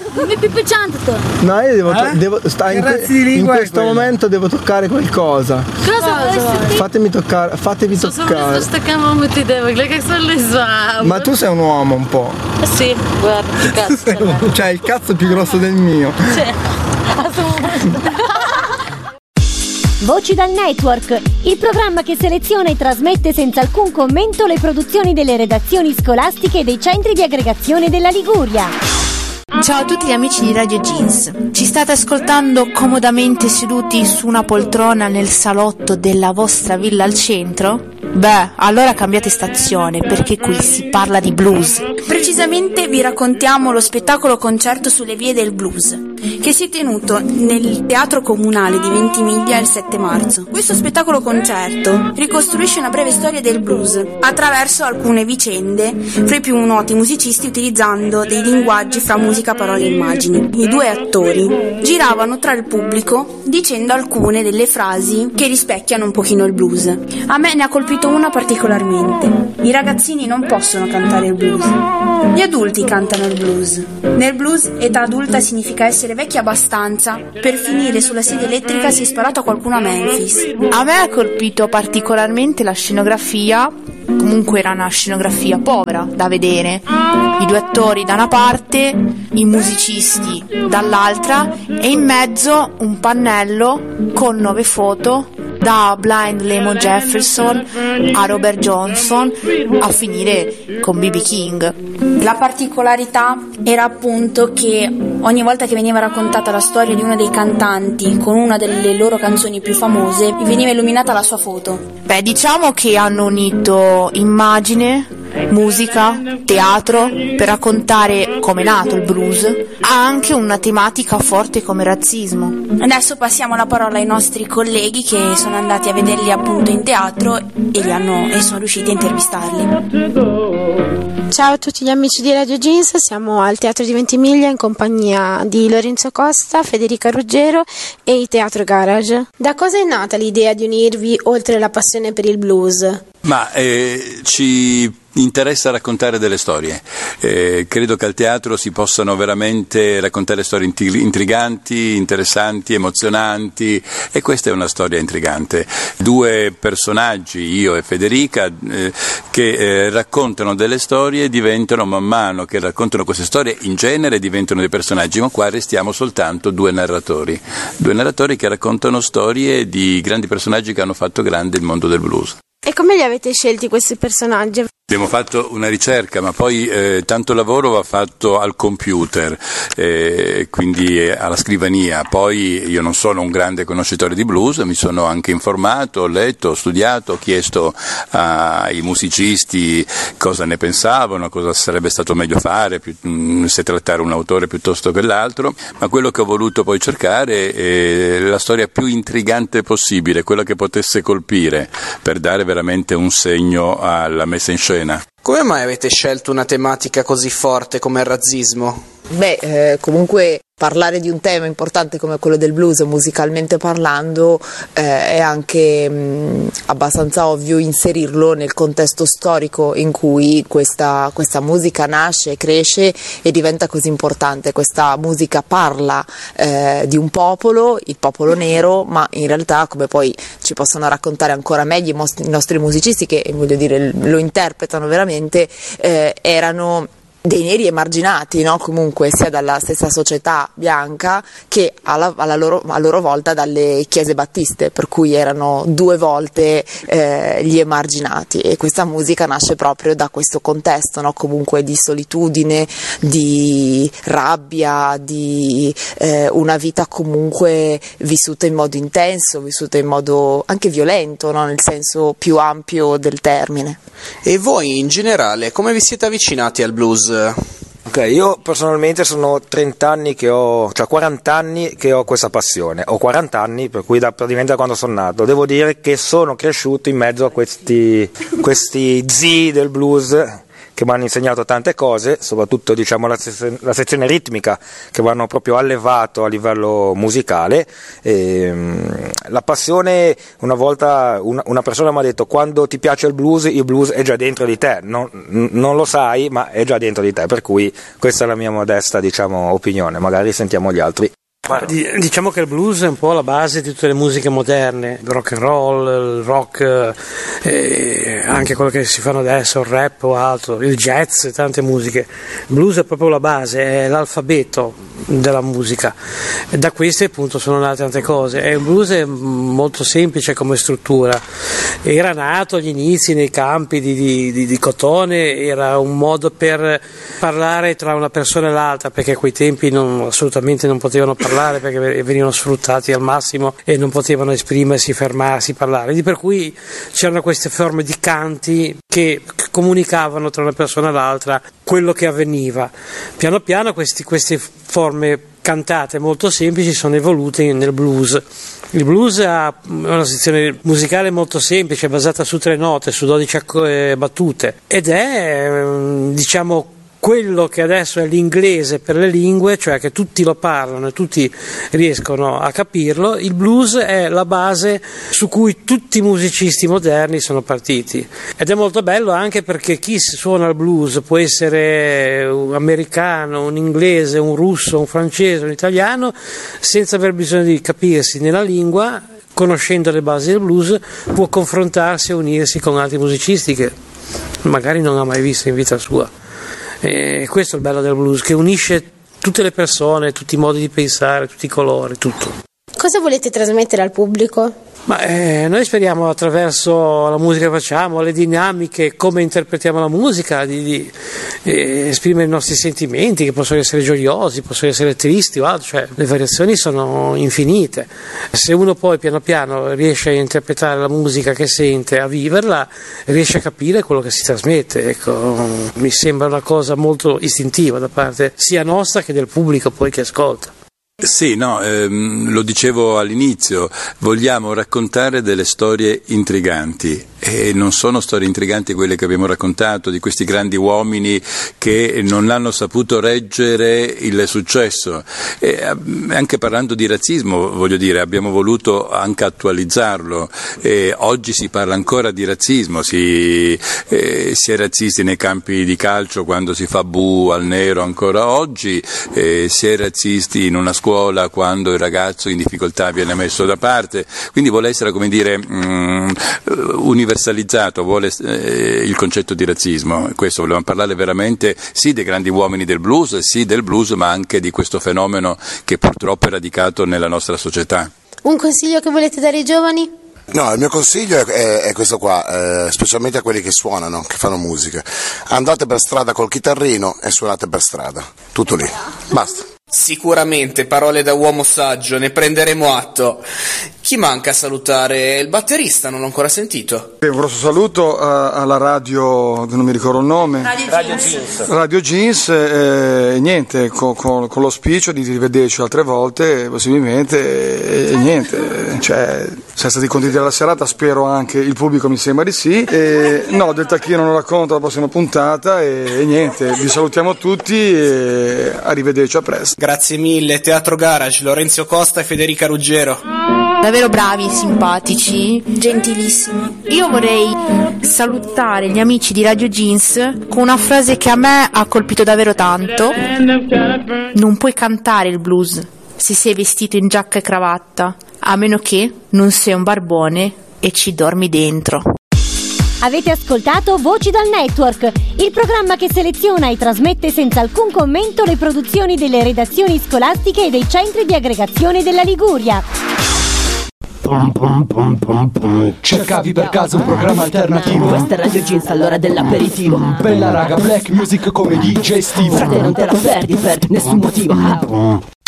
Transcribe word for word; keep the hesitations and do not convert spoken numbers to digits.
mi pipicciante. No, io devo, Eh? devo sta in, que- in questo momento devo toccare qualcosa. Cosa? Fatemi toccare, fatevi Să toccare. să stăcăm multe de vă, che sono le sua. Ma tu sei un uomo un po'. Sì, guarda che cazzo. Cioè il cazzo più grosso del mio. Voci dal Network, il programma che seleziona e trasmette senza alcun commento le produzioni delle redazioni scolastiche dei centri di aggregazione della Liguria. Ciao a tutti gli amici di Radio Jeans. Ci state ascoltando comodamente seduti su una poltrona nel salotto della vostra villa al centro? Beh, allora cambiate stazione, perché qui si parla di blues. Precisamente vi raccontiamo lo spettacolo concerto sulle vie del blues, che si è tenuto nel Teatro Comunale di Ventimiglia il sette marzo. Questo spettacolo concerto ricostruisce una breve storia del blues attraverso alcune vicende fra i più noti musicisti, utilizzando dei linguaggi fra musica, parole e immagini. I due attori giravano tra il pubblico dicendo alcune delle frasi che rispecchiano un pochino il blues. A me ne ha colpito una particolarmente. I ragazzini non possono cantare il blues, gli adulti cantano il blues. Nel blues età adulta significa essere vecchi abbastanza per finire sulla sedia elettrica se sparato a qualcuno a Memphis. A me ha colpito particolarmente la scenografia. Comunque era una scenografia povera da vedere. I due attori da una parte, i musicisti dall'altra e in mezzo un pannello con nove foto, da Blind Lemon Jefferson a Robert Johnson a finire con B B King. La particolarità era appunto che ogni volta che veniva raccontata la storia di uno dei cantanti con una delle loro canzoni più famose, veniva illuminata la sua foto. Beh, diciamo che hanno unito immagine, musica, teatro per raccontare come è nato il blues. Ha anche una tematica forte come razzismo. Adesso passiamo la parola ai nostri colleghi che sono andati a vederli appunto in teatro e, li hanno, e sono riusciti a intervistarli. Ciao a tutti gli amici di Radio Jeans, siamo al Teatro di Ventimiglia in compagnia di Lorenzo Costa, Federica Ruggero e il Teatro Garage. Da cosa è nata l'idea di unirvi oltre la passione per il blues? Ma eh, ci interessa raccontare delle storie. Eh, credo che al teatro si possano veramente raccontare storie intriganti, interessanti, emozionanti, e questa è una storia intrigante. Due personaggi, io e Federica, eh, che eh, raccontano delle storie, diventano man mano che raccontano queste storie, in genere diventano dei personaggi, ma qua restiamo soltanto due narratori, due narratori che raccontano storie di grandi personaggi che hanno fatto grande il mondo del blues. E come li avete scelti questi personaggi? Abbiamo fatto una ricerca, ma poi eh, tanto lavoro va fatto al computer, eh, quindi eh, alla scrivania. Poi io non sono un grande conoscitore di blues, mi sono anche informato, ho letto, ho studiato, ho chiesto ai musicisti cosa ne pensavano, cosa sarebbe stato meglio fare, più, mh, se trattare un autore piuttosto che l'altro, ma quello che ho voluto poi cercare è la storia più intrigante possibile, quella che potesse colpire, per dare veramente un segno alla messa in scena. Come mai avete scelto una tematica così forte come il razzismo? Beh, eh, comunque parlare di un tema importante come quello del blues, musicalmente parlando, eh, è anche mh, abbastanza ovvio inserirlo nel contesto storico in cui questa, questa musica nasce, cresce e diventa così importante. Questa musica parla eh, di un popolo, il popolo nero, ma in realtà, come poi ci possono raccontare ancora meglio i, most- i nostri musicisti che, voglio dire, lo interpretano veramente, eh, erano dei neri emarginati, no? Comunque sia dalla stessa società bianca che alla, alla loro, a loro volta dalle chiese battiste, per cui erano due volte eh, gli emarginati, e questa musica nasce proprio da questo contesto, no? Comunque di solitudine, di rabbia, di eh, una vita comunque vissuta in modo intenso, vissuta in modo anche violento, no? Nel senso più ampio del termine. E voi in generale come vi siete avvicinati al blues? Ok, io personalmente sono trenta anni che ho, cioè quaranta anni che ho questa passione, ho quaranta anni, per cui da, praticamente da quando sono nato. Devo dire che sono cresciuto in mezzo a questi, questi zii del blues che mi hanno insegnato tante cose, soprattutto diciamo la, se- la sezione ritmica, che mi hanno proprio allevato a livello musicale. E, mh, la passione, una volta una, una persona mi ha detto: quando ti piace il blues, il blues è già dentro di te, non, non lo sai ma è già dentro di te, per cui questa è la mia modesta diciamo opinione, magari sentiamo gli altri. Diciamo che il blues è un po' la base di tutte le musiche moderne, il rock and roll, il rock, eh, anche quello che si fanno adesso, il rap o altro, il jazz, tante musiche. Il blues è proprio la base, è l'alfabeto della musica, e da queste appunto sono nate tante cose. E il blues è molto semplice come struttura, era nato agli inizi nei campi di, di, di, di cotone, era un modo per parlare tra una persona e l'altra, perché a quei tempi non, assolutamente non potevano parlare, perché venivano sfruttati al massimo e non potevano esprimersi, fermarsi, parlare, di per cui c'erano queste forme di canti che comunicavano tra una persona e l'altra quello che avveniva. Piano piano questi, queste forme cantate molto semplici sono evolute nel blues. Il blues ha una sezione musicale molto semplice, basata su tre note, su dodici battute, ed è diciamo quello che adesso è l'inglese per le lingue, cioè che tutti lo parlano e tutti riescono a capirlo. Il blues è la base su cui tutti i musicisti moderni sono partiti, ed è molto bello anche perché chi suona il blues può essere un americano, un inglese, un russo, un francese, un italiano, senza aver bisogno di capirsi nella lingua. Conoscendo le basi del blues può confrontarsi e unirsi con altri musicisti che magari non ha mai visto in vita sua. E questo è il bello del blues, che unisce tutte le persone, tutti i modi di pensare, tutti i colori, tutto. Cosa volete trasmettere al pubblico? Ma eh, noi speriamo, attraverso la musica che facciamo, le dinamiche, come interpretiamo la musica, di, di eh, esprimere i nostri sentimenti, che possono essere gioiosi, possono essere tristi o altro, cioè le variazioni sono infinite. Se uno poi piano piano riesce a interpretare la musica che sente, a viverla, riesce a capire quello che si trasmette. Ecco, mi sembra una cosa molto istintiva da parte sia nostra che del pubblico poi che ascolta. Sì, no, ehm, lo dicevo all'inizio, vogliamo raccontare delle storie intriganti, e non sono storie intriganti quelle che abbiamo raccontato di questi grandi uomini che non hanno saputo reggere il successo. E anche parlando di razzismo, voglio dire, abbiamo voluto anche attualizzarlo, e oggi si parla ancora di razzismo, si, eh, si è razzisti nei campi di calcio quando si fa bu al nero ancora oggi, eh, si è razzisti in una scuola quando il ragazzo in difficoltà viene messo da parte, quindi vuole essere, come dire, mh, universalizzato, vuole eh, il concetto di razzismo. Questo volevamo parlare veramente sì dei grandi uomini del blues, sì del blues, ma anche di questo fenomeno che purtroppo è radicato nella nostra società. Un consiglio che volete dare ai giovani? No, il mio consiglio è, è, è questo qua, eh, specialmente a quelli che suonano, che fanno musica. Andate per strada col chitarrino e suonate per strada, tutto lì, basta. Sicuramente, parole da uomo saggio, ne prenderemo atto. Chi manca a salutare? Il batterista, non l'ho ancora sentito. Un grosso saluto a, alla radio, non mi ricordo il nome. Radio, radio Jeans. Radio Jeans, e eh, niente, con, con, con l'auspicio di rivederci altre volte, possibilmente, e, e niente. Cioè, siamo stati contenti della serata, spero anche il pubblico, mi sembra di sì. E, no, del tacchino non racconto la prossima puntata, e, e niente, vi salutiamo tutti e arrivederci, a presto. Grazie mille, Teatro Garage, Lorenzo Costa e Federica Ruggero. Davvero bravi, simpatici, gentilissimi. Io vorrei salutare gli amici di Radio Jeans con una frase che a me ha colpito davvero tanto. Non puoi cantare il blues se sei vestito in giacca e cravatta, a meno che non sei un barbone e ci dormi dentro. Avete ascoltato Voci dal Network, il programma che seleziona e trasmette senza alcun commento le produzioni delle redazioni scolastiche e dei centri di aggregazione della Liguria. Pum, pum, pum, pum, pum. Cercavi per caso un programma alternativo? Questa è Radio Jeans all'ora dell'aperitivo. Bella raga, black music come D J Steve. Frate, non te la perdi per nessun motivo.